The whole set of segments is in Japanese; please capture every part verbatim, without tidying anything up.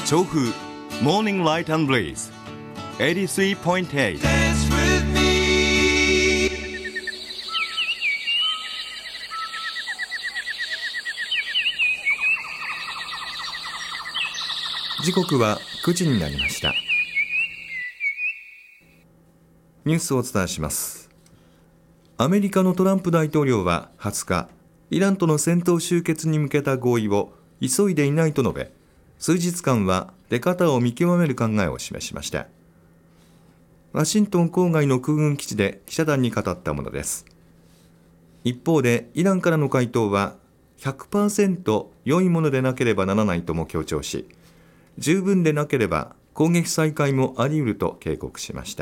調布モーニングライト&ブレイズ エイティスリーポイントエイト。 時刻はくじになりました。ニュースをお伝えします。アメリカのトランプ大統領ははつか、イランとの戦闘終結に向けた合意を急いでいないと述べ、数日間は出方を見極める考えを示しました。ワシントン郊外の空軍基地で記者団に語ったものです。一方でイランからの回答は ひゃくパーセント 良いものでなければならないとも強調し、十分でなければ攻撃再開もあり得ると警告しました。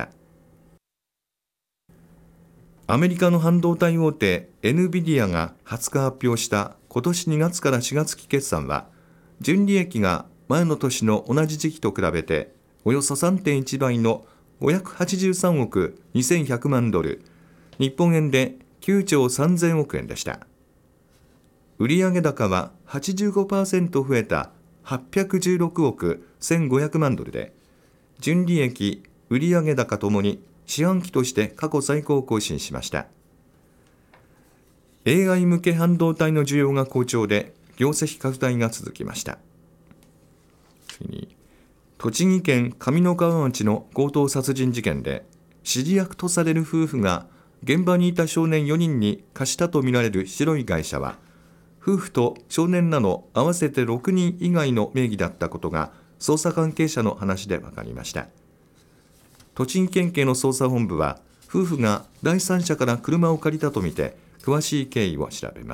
アメリカの半導体大手エヌビディアがはつか発表した今年にがつからしがつ期決算は、純利益が前の年の同じ時期と比べておよそ さんてんいち 倍のごひゃくはちじゅうさんおくにせんひゃくまんドル、日本円できゅうちょうさんぜんおくえんでした。売上高は はちじゅうごパーセント 増えたはっぴゃくじゅうろくおくせんごひゃくまんドルで、純利益、売上高ともに四半期として過去最高を更新しました。 エーアイ 向け半導体の需要が好調で業績拡大が続きました。次に、栃木県上三川町の強盗殺人事件で指示役とされる夫婦が現場にいた少年よにんに貸したとみられる白い外車は、夫婦と少年らの合わせてろくにん以外の名義だったことが捜査関係者の話で分かりました。栃木県警の捜査本部は、夫婦が第三者から車を借りたとみて詳しい経緯を調べます。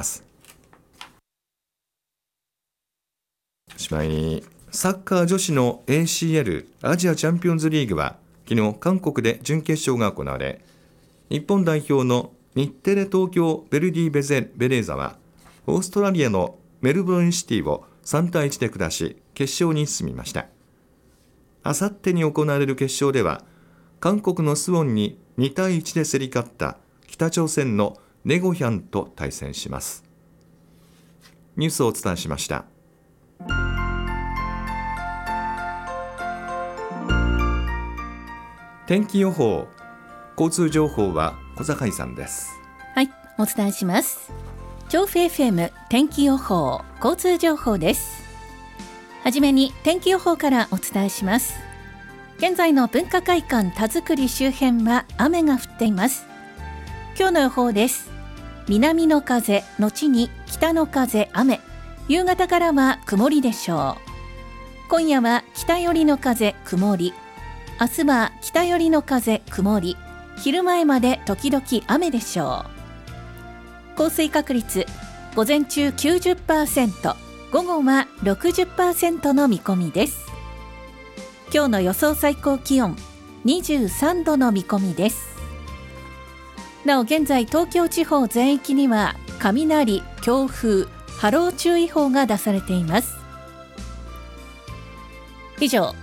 おしまいに、サッカー女子の エーシーエル アジアチャンピオンズリーグは昨日韓国で準決勝が行われ、日本代表の日テレ東京ベルディベゼベレーザはオーストラリアのメルボルンシティをさんたいいちで下し決勝に進みました。あさってに行われる決勝では、韓国のスウォンににたいいちで競り勝った北朝鮮のネゴヒャンと対戦します。ニュースをお伝えしました。天気予報、交通情報は小坂井さんです。 はい、お伝えします。調布 エフエム 天気予報、交通情報です。はじめに天気予報からお伝えします。現在の文化会館田作周辺は雨が降っています。今日の予報です。南の風後に北の風雨、夕方からは曇りでしょう。今夜は北寄りの風曇り、明日は北寄りの風曇り、昼前まで時々雨でしょう。降水確率午前中 きゅうじゅっパーセント、午後は ろくじゅっパーセント の見込みです。今日の予想最高気温にじゅうさんどの見込みです。なお現在東京地方全域には雷、強風、波浪注意報が出されています。以上